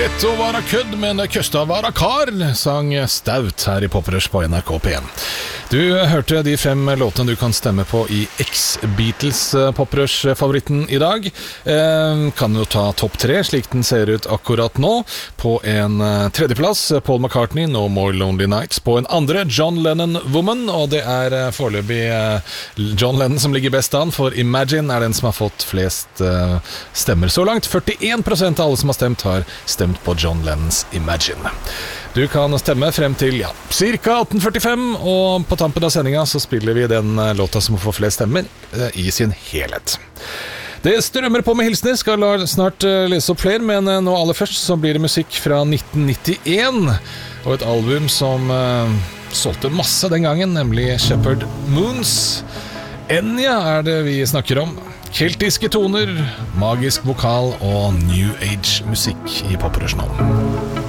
Dette var kødd, men det køsta var kar, sang Staut her i Poprush på NRK P1. Du hørte de 5 låtene du kan stemme på i X-Beatles Poprush-favoritten i dag. Kan jo ta topp 3, slik den ser ut akkurat nå. På en tredjeplass, Paul McCartney, No More Lonely Nights. På en andre, John Lennon, Woman. Og det er foreløpig John Lennon som ligger best an, for Imagine er den som har fått flest stemmer så langt. 41% av alle som har stemt på John Lennons Imagine. Du kan stemme frem til cirka 18:45, og på tampen av sendinga så spiller vi den låta som får flest stemmer i sin helhet. Det strømmer på med hilsner, skal snart lese opp flere, men nå aller først så blir det musikk fra 1991, og et album som solgte masse den gangen, nemlig Shepherd Moons. Enya er det vi snakker om. Keltiske toner, magisk vokal og New Age musikk i Poprush nå.